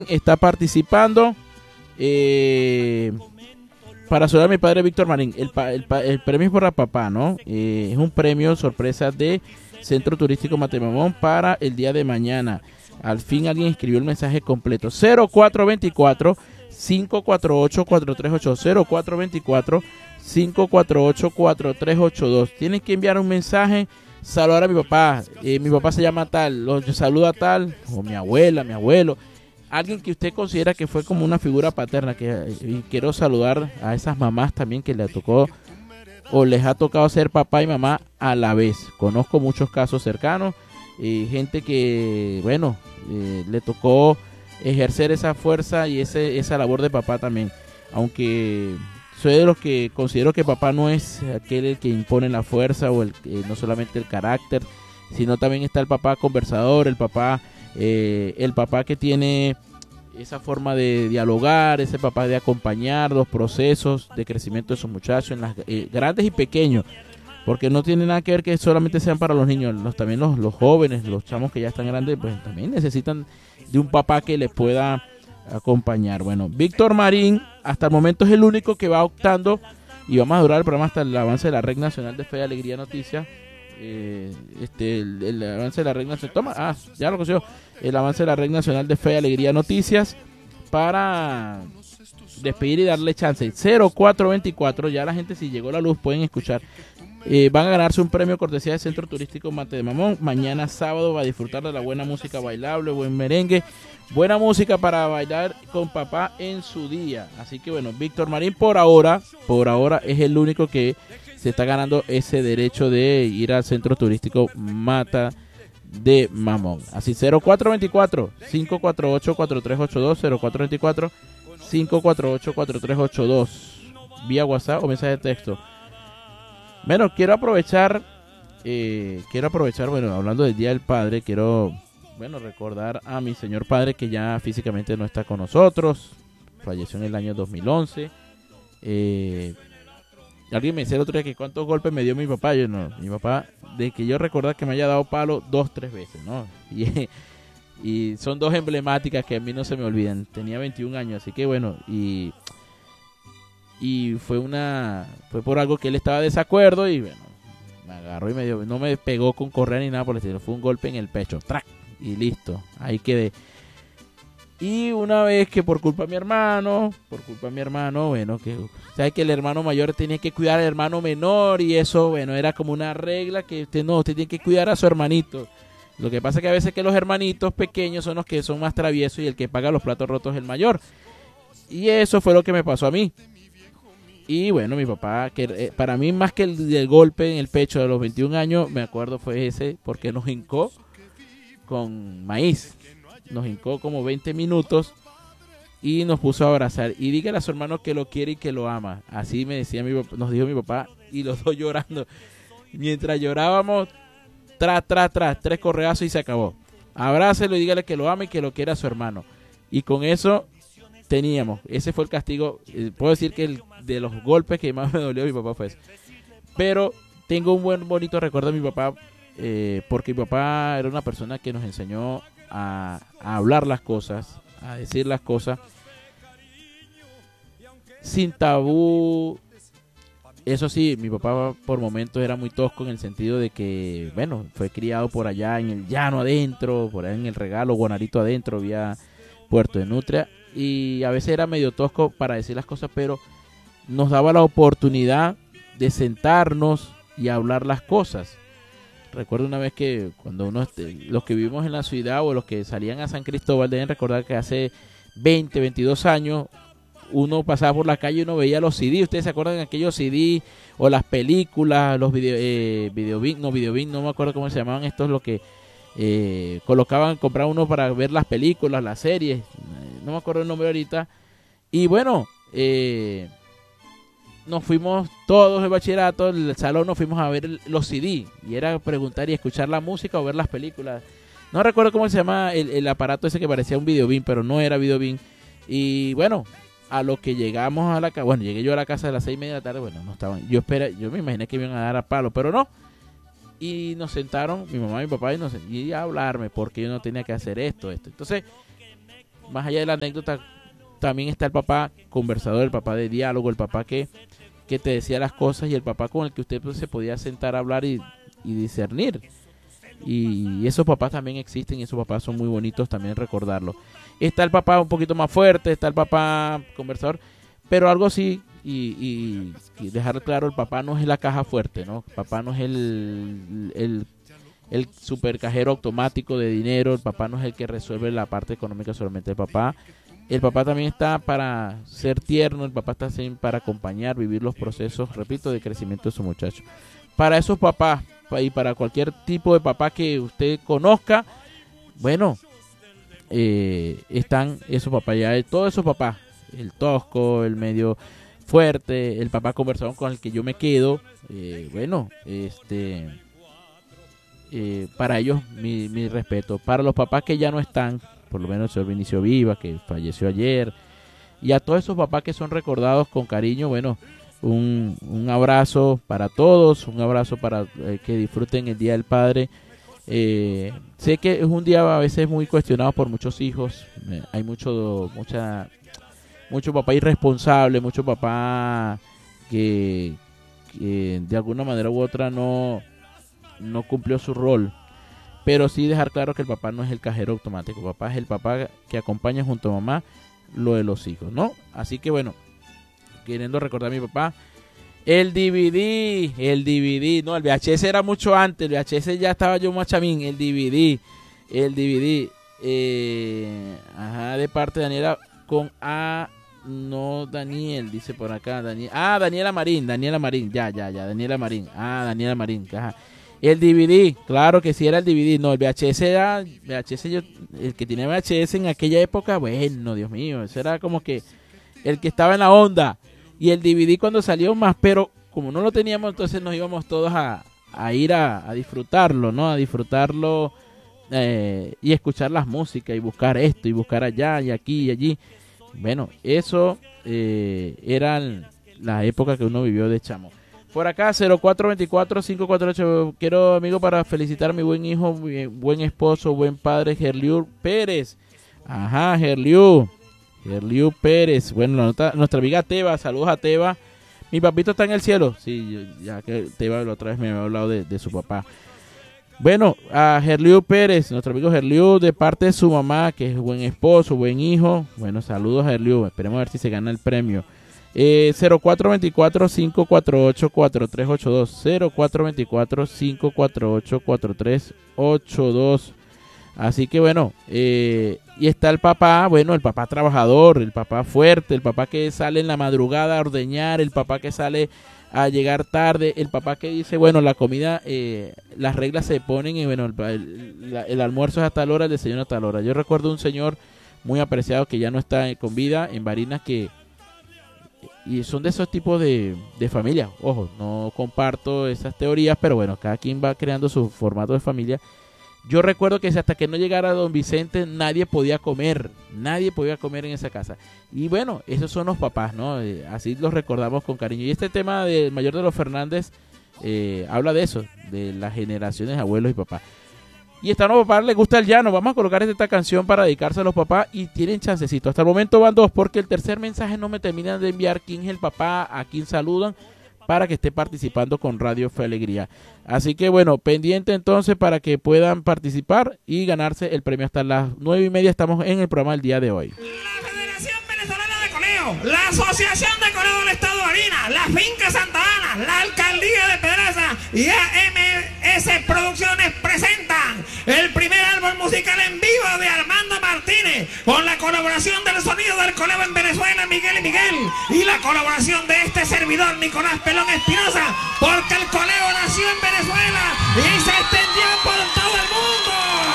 está participando para saludar a mi padre Víctor Marín. El premio es para papá, ¿no? Es un premio sorpresa de Centro Turístico Matemamón para el día de mañana. Al fin alguien escribió el mensaje completo. 0424 548 4382 0424 548 4382. Tienen que enviar un mensaje, saludar a mi papá. Mi papá se llama tal, lo saluda tal, o mi abuela, mi abuelo. Alguien que usted considera que fue como una figura paterna, y quiero saludar a esas mamás también que le tocó o les ha tocado ser papá y mamá a la vez. Conozco muchos casos cercanos, gente que, bueno, le tocó ejercer esa fuerza y esa labor de papá también. Aunque soy de los que considero que papá no es aquel el que impone la fuerza o no solamente el carácter, sino también está el papá conversador, el papá que tiene esa forma de dialogar, ese papá de acompañar los procesos de crecimiento de sus muchachos, en las grandes y pequeños, porque no tiene nada que ver que solamente sean para los niños, también los jóvenes, los chamos que ya están grandes, pues también necesitan de un papá que les pueda acompañar. Bueno, Víctor Marín hasta el momento es el único que va optando, y vamos a durar el programa hasta el avance de la Red Nacional de Fe y Alegría Noticias. El avance de la Red Nacional, ya lo consiguió, el avance de la Red Nacional de Fe y Alegría Noticias para despedir y darle chance. 0424, ya la gente, si llegó la luz, pueden escuchar. Van a ganarse un premio cortesía del Centro Turístico Mate de Mamón. Mañana sábado va a disfrutar de la buena música bailable, buen merengue, buena música para bailar con papá en su día. Así que bueno, Víctor Marín por ahora es el único que se está ganando ese derecho de ir al Centro Turístico Mata de Mamón. Así, 0424 548 4382 0424 548 4382 vía WhatsApp o mensaje de texto. Bueno, quiero aprovechar, bueno, hablando del Día del Padre, quiero, bueno, recordar a mi señor padre que ya físicamente no está con nosotros, falleció en el año 2011. Alguien me decía el otro día que cuántos golpes me dio mi papá. Yo no, mi papá, de que yo recordar que me haya dado palo 2-3 veces, ¿no? Y son dos emblemáticas que a mí no se me olvidan. Tenía 21 años, así que bueno, y fue por algo que él estaba de desacuerdo y bueno, me agarró y no me pegó con correa ni nada por el estilo, fue un golpe en el pecho, ¡trac! Y listo, ahí quedé. Y una vez que por culpa de mi hermano, bueno, que sabe que el hermano mayor tenía que cuidar al hermano menor y eso, bueno, era como una regla que usted tiene que cuidar a su hermanito. Lo que pasa es que a veces que los hermanitos pequeños son los que son más traviesos y el que paga los platos rotos es el mayor. Y eso fue lo que me pasó a mí. Y bueno, mi papá, que para mí más que el golpe en el pecho de los 21 años, me acuerdo fue ese, porque nos hincó con maíz. Nos hincó como 20 minutos y nos puso a abrazar. Y dígale a su hermano que lo quiere y que lo ama. Así me decía nos dijo mi papá, y los dos llorando. Mientras llorábamos, tras, 3 correazos y se acabó. Abrácelo y dígale que lo ama y que lo quiere a su hermano. Y con eso teníamos. Ese fue el castigo. Puedo decir que de los golpes que más me dolió mi papá fue ese. Pero tengo un bonito recuerdo de mi papá, porque mi papá era una persona que nos enseñó a hablar las cosas, a decir las cosas sin tabú. Eso sí, mi papá por momentos era muy tosco en el sentido de que, bueno, fue criado por allá en el llano adentro, por allá en el Regalo, Guanarito adentro, vía Puerto de Nutria, y a veces era medio tosco para decir las cosas, pero nos daba la oportunidad de sentarnos y hablar las cosas. Recuerdo una vez que cuando los que vivimos en la ciudad o los que salían a San Cristóbal deben recordar que hace 22 años uno pasaba por la calle y uno veía los CD. ¿Ustedes se acuerdan de aquellos CD o las películas, los videobin, no me acuerdo cómo se llamaban estos, lo que compraban uno para ver las películas, las series, no me acuerdo el nombre ahorita. Y bueno, nos fuimos todos el bachillerato, el salón, nos fuimos a ver los CD y era preguntar y escuchar la música o ver las películas. No recuerdo cómo se llama el aparato ese que parecía un videobin, pero no era videobin. Y bueno, a lo que llegamos a la casa, bueno, llegué yo a la casa a las 6:30 de la tarde, bueno, no estaban, yo me imaginé que me iban a dar a palo, pero no. Y nos sentaron, mi mamá y mi papá, y a hablarme, porque yo no tenía que hacer esto. Entonces, más allá de la anécdota, también está el papá conversador, el papá de diálogo, el papá que te decía las cosas y el papá con el que usted pues, se podía sentar a hablar y discernir. Y esos papás también existen y esos papás son muy bonitos también recordarlo. Está el papá un poquito más fuerte, está el papá conversador, pero algo sí, y dejar claro, el papá no es la caja fuerte, ¿no? El papá no es el super cajero automático de dinero, el papá no es el que resuelve la parte económica solamente. El papá también está para ser tierno, el papá está para acompañar, vivir los procesos, repito, de crecimiento de su muchacho. Para esos papás y para cualquier tipo de papá que usted conozca, bueno, están esos papás ya, todos esos papás, el tosco, el medio fuerte, el papá conversador con el que yo me quedo, para ellos mi respeto. Para los papás que ya no están, por lo menos el señor Vinicio Viva, que falleció ayer, y a todos esos papás que son recordados con cariño, bueno, un abrazo para todos, un abrazo para que disfruten el Día del Padre. Sé que es un día a veces muy cuestionado por muchos hijos, hay mucho papá irresponsable, mucho papá que de alguna manera u otra no cumplió su rol, pero sí dejar claro que el papá no es el cajero automático, el papá es el papá que acompaña junto a mamá lo de los hijos, ¿no? Así que bueno, queriendo recordar a mi papá, el DVD, no, el VHS era mucho antes, el VHS ya estaba yo más chamín, el DVD, de parte de Daniela con A, no Daniel, dice por acá, Daniela Marín, Daniela Marín, ajá. El DVD, claro que sí era el DVD, no, el VHS era, el que tiene VHS en aquella época, bueno, Dios mío, eso era como que el que estaba en la onda, y el DVD cuando salió más, pero como no lo teníamos, entonces nos íbamos todos a ir a disfrutarlo, ¿no? A disfrutarlo y escuchar las músicas y buscar esto y buscar allá y aquí y allí. Bueno, eso era la época que uno vivió de chamo. Por acá, 0424-548. Quiero, amigo, para felicitar a mi buen hijo, mi buen esposo, buen padre, Gerliu Pérez. Ajá, Gerliu Pérez. Bueno, nuestra amiga Teba, saludos a Teba. Mi papito está en el cielo. Sí, ya que Teba la otra vez me había hablado de su papá. Bueno, a Gerliu Pérez, nuestro amigo Gerliu, de parte de su mamá, que es buen esposo, buen hijo. Bueno, saludos a Gerliu. Esperemos a ver si se gana el premio. 0424-548-4382. 0424-548-4382. Así que bueno, y está el papá, bueno, el papá trabajador, el papá fuerte, el papá que sale en la madrugada a ordeñar, el papá que sale a llegar tarde, el papá que dice, bueno, la comida, las reglas se ponen y bueno, el almuerzo es a tal hora, el desayuno a tal hora. Yo recuerdo un señor muy apreciado que ya no está con vida en Barinas, y son de esos tipos de familia. Ojo, no comparto esas teorías, pero bueno, cada quien va creando su formato de familia. Yo recuerdo que hasta que no llegara don Vicente nadie podía comer en esa casa. Y bueno, esos son los papás, ¿no? Así los recordamos con cariño. Y este tema del mayor de los Fernández habla de eso, de las generaciones abuelos y papás. Y a esta nueva papá le gusta el llano. Vamos a colocar esta canción para dedicarse a los papás y tienen chancecito. Hasta el momento van 2 porque el tercer mensaje no me terminan de enviar quién es el papá, a quién saludan, para que esté participando con Radio Fe Alegría. Así que bueno, pendiente entonces para que puedan participar y ganarse el premio. Hasta las 9:30 estamos en el programa del día de hoy. La Federación Venezolana de Coneo, la Asociación de Coneo del Estado de Barinas, la Finca Santa Ana, la Alcaldía de Pedraza y AMS Producciones presentan el primer álbum musical en vivo de Armando Martínez, con la colaboración del sonido del Coleo en Venezuela, Miguel y Miguel, y la colaboración de este servidor, Nicolás Pelón Espinosa, porque el Coleo nació en Venezuela y se extendió por todo